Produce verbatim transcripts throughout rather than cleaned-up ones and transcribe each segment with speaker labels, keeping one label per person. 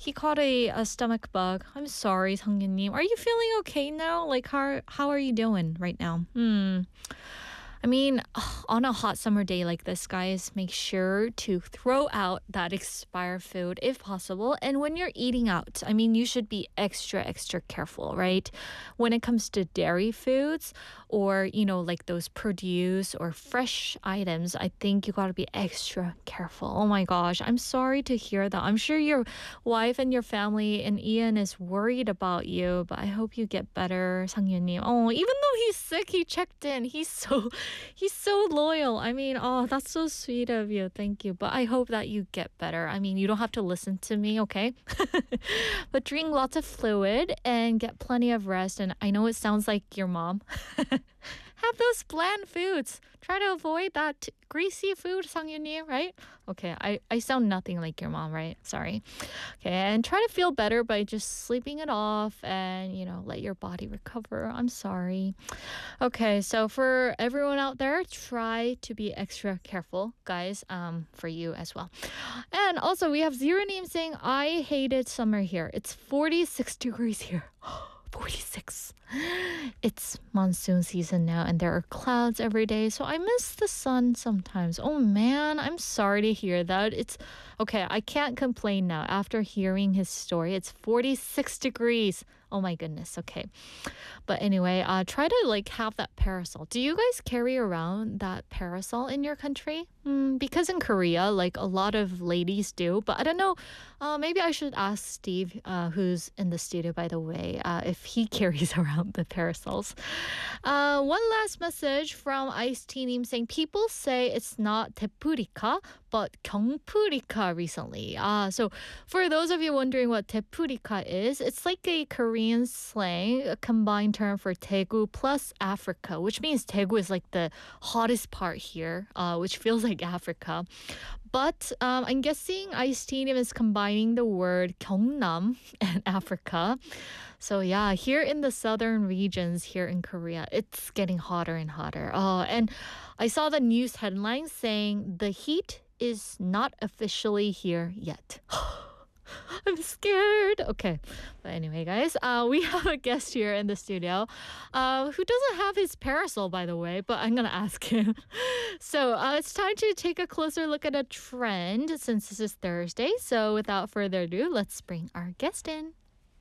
Speaker 1: he caught a, a stomach bug. I'm sorry, 성윤님. Are you feeling okay now? Like, how, how are you doing right now? Hmm. I mean, on a hot summer day like this, guys, make sure to throw out that expired food if possible. And when you're eating out, I mean, you should be extra, extra careful, right? When it comes to dairy foods or, you know, like those produce or fresh items, I think you got to be extra careful. Oh my gosh, I'm sorry to hear that. I'm sure your wife and your family and Ian is worried about you, but I hope you get better, 상윤님. Oh, even though he's sick, he checked in. He's so... He's so loyal. I mean, oh, that's so sweet of you. Thank you. But I hope that you get better. I mean, you don't have to listen to me, okay? But drink lots of fluid and get plenty of rest. And I know it sounds like your mom. Have those bland foods. Try to avoid that greasy food, 상윤님, right? Okay, I, I sound nothing like your mom, right? Sorry. Okay, and try to feel better by just sleeping it off and, you know, let your body recover. I'm sorry. Okay, so for everyone out there, try to be extra careful, guys, um, for you as well. And also, we have Zero Name saying, I hated summer here. It's forty-six degrees here. forty-six. It's monsoon season now and there are clouds every day, so I miss the sun sometimes. Oh man, I'm sorry to hear that. It's okay, I can't complain now after hearing his story. It's forty-six degrees. Oh my goodness. Okay. But anyway, uh, try to like have that parasol. Do you guys carry around that parasol in your country? Mm, because in Korea, like a lot of ladies do. But I don't know. Uh, maybe I should ask Steve, uh, who's in the studio, by the way, uh, if he carries around the parasols. Uh, one last message from Ice-T saying, people say it's not tepu리카, but 경푸리카 recently. Uh, so for those of you wondering what tepu리카 is, it's like a Korean slang, a combined term for Daegu plus Africa, which means Daegu is like the hottest part here, uh, which feels like Africa. But um, I'm guessing Ice-T is combining the word Gyeongnam and Africa. So yeah, here in the southern regions here in Korea, it's getting hotter and hotter. Oh, and I saw the news headline saying the heat is not officially here yet. I'm scared. Okay. But anyway, guys, uh, we have a guest here in the studio uh, who doesn't have his parasol, by the way, but I'm going to ask him. So uh, it's time to take a closer look at a trend since this is Thursday. So without further ado, let's bring our guest in.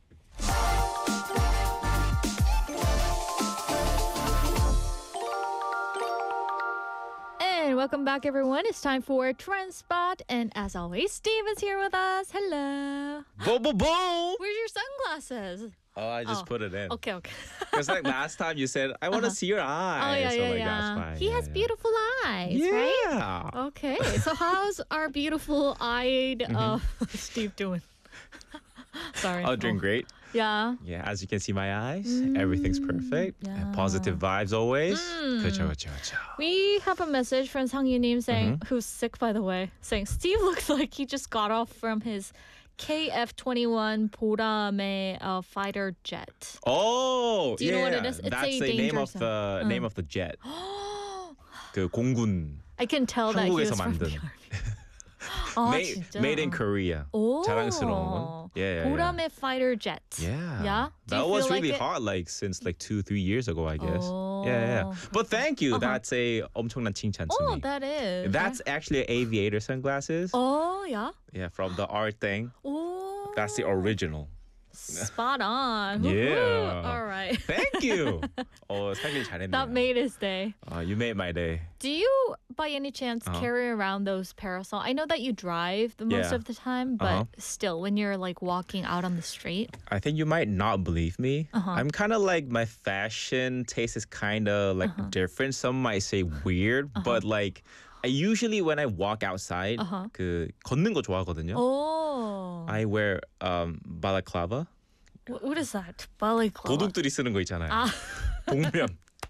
Speaker 1: And welcome back, everyone. It's time for Trend Spot. And as always, Steve is here with us. Hello.
Speaker 2: Boom, boom, boom.
Speaker 1: Where's your sunglasses?
Speaker 2: Oh, I just
Speaker 1: Oh.
Speaker 2: put it in.
Speaker 1: Okay, okay.
Speaker 2: Because like last time you said, I want to
Speaker 1: Uh-huh.
Speaker 2: see your eyes.
Speaker 1: Oh, yeah,
Speaker 2: so
Speaker 1: yeah,
Speaker 2: like,
Speaker 1: yeah.
Speaker 2: That's fine.
Speaker 1: He
Speaker 2: yeah,
Speaker 1: has
Speaker 2: yeah.
Speaker 1: beautiful eyes,
Speaker 2: yeah.
Speaker 1: right? Okay. So how's our beautiful-eyed uh, Steve doing? Sorry.
Speaker 2: Oh, doing great.
Speaker 1: Yeah.
Speaker 2: Yeah, as you can see my eyes, everything's perfect.
Speaker 1: yeah.
Speaker 2: And positive vibes always.
Speaker 1: Mm.
Speaker 2: 그쵸, 그쵸, 그쵸.
Speaker 1: We have a message from 상유님 saying,
Speaker 2: Mm-hmm.
Speaker 1: who's sick, by the way, saying Steve looks like he just got off from his K F twenty-one 보람의 uh, fighter jet.
Speaker 2: Oh,
Speaker 1: Do you
Speaker 2: yeah.
Speaker 1: know what it is? It's
Speaker 2: That's
Speaker 1: a
Speaker 2: the name
Speaker 1: dangerous
Speaker 2: of the name of the jet. 그 공군.
Speaker 1: I can tell that he was
Speaker 2: 한국에서
Speaker 1: from the
Speaker 2: 만든.
Speaker 1: army. 아,
Speaker 2: made,
Speaker 1: 진짜?
Speaker 2: made in Korea.
Speaker 1: 오.
Speaker 2: 자랑스러운. Yeah, yeah, yeah.
Speaker 1: 보람의 fighter jet.
Speaker 2: Yeah.
Speaker 1: Yeah? Do
Speaker 2: That
Speaker 1: you
Speaker 2: was
Speaker 1: feel
Speaker 2: really
Speaker 1: like it?
Speaker 2: hot, like since like two, three years ago, I guess.
Speaker 1: Oh.
Speaker 2: Yeah, yeah. But thank you.
Speaker 1: Uh-huh.
Speaker 2: That's a 엄청난 칭찬 to
Speaker 1: Oh,
Speaker 2: me.
Speaker 1: that is.
Speaker 2: That's actually aviator sunglasses.
Speaker 1: Oh, yeah.
Speaker 2: Yeah, from the art thing.
Speaker 1: Oh.
Speaker 2: That's the original.
Speaker 1: Spot on.
Speaker 2: Yeah.
Speaker 1: Woohoo. All right.
Speaker 2: Thank you. Oh, 살길 잘했네요.
Speaker 1: That made his day.
Speaker 2: Uh, you made my day.
Speaker 1: Do you, by any chance,
Speaker 2: Uh-huh.
Speaker 1: carry around those parasol? I know that you drive the most
Speaker 2: Yeah.
Speaker 1: of the time, but
Speaker 2: Uh-huh.
Speaker 1: still, when you're like walking out on the street.
Speaker 2: I think you might not believe me.
Speaker 1: Uh-huh.
Speaker 2: I'm kind of like my fashion taste is kind of like
Speaker 1: Uh-huh.
Speaker 2: different. Some might say weird, but like I usually when I walk outside,
Speaker 1: Uh-huh.
Speaker 2: 그 걷는 거 좋아하거든요.
Speaker 1: Oh.
Speaker 2: I wear um, balaclava.
Speaker 1: What, what is that? Balaclava.
Speaker 2: 도둑들이 쓰는 거 있잖아요.
Speaker 1: 아.
Speaker 2: 복면.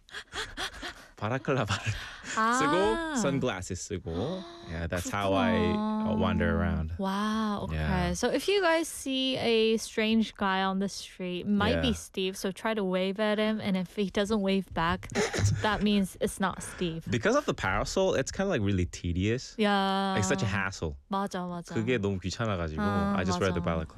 Speaker 2: 바라클라바를
Speaker 1: 아.
Speaker 2: 쓰고 sunglasses 쓰고. Yeah, that's how I uh, wander around.
Speaker 1: Wow. Okay.
Speaker 2: Yeah.
Speaker 1: So if you guys see a strange guy on the street, might be
Speaker 2: Yeah.
Speaker 1: Steve. So try to wave at him, and if he doesn't wave back, that means it's not Steve.
Speaker 2: Because of the parasol, it's kind of like really tedious.
Speaker 1: Yeah.
Speaker 2: Like such a hassle.
Speaker 1: 맞아, 맞아.
Speaker 2: 그게 너무 귀찮아가지고
Speaker 1: 아,
Speaker 2: I just wear the
Speaker 1: 맞아.
Speaker 2: balaclava.